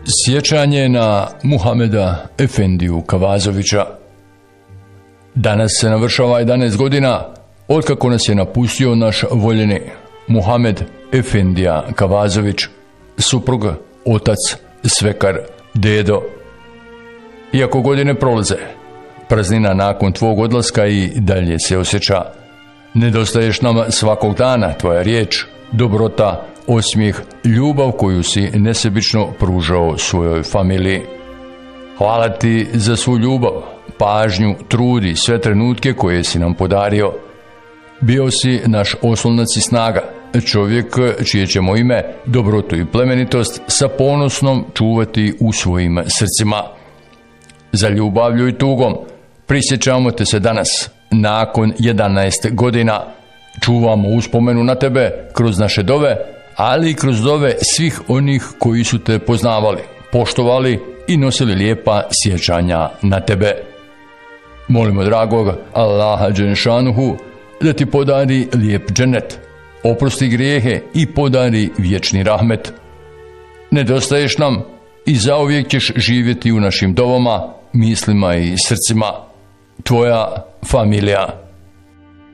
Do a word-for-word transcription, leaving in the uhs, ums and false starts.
Sjećanje na Muhameda Efendiju Kavazovića. Danas se navršava jedanaest godina otkako nas je napustio naš voljeni Muhamed Efendija Kavazović, suprug, otac, svekar, dedo. Iako godine prolaze, praznina nakon tvog odlaska i dalje se osjeća. Nedostaješ nam svakog dana, tvoja riječ, dobrota, osmijeh, ljubav koju si nesebično pružao svojoj familiji. Hvala ti za svu ljubav, pažnju, trud i sve trenutke koje si nam podario. Bio si naš oslonac i snaga, čovjek čije ćemo ime, dobrotu i plemenitost sa ponosnom čuvati u svojim srcima. Za ljubavlju i tugom prisjećamo te se danas, nakon jedanaest godina. Čuvamo uspomenu na tebe kroz naše dove, ali i kroz dove svih onih koji su te poznavali, poštovali i nosili lijepa sjećanja na tebe. Molimo dragog Allaha Đelešanuhu da ti podari lijep džennet, oprosti grijehe i podari vječni rahmet. Nedostaješ nam i zauvijek ćeš živjeti u našim dovama, mislima i srcima. Tvoja familija.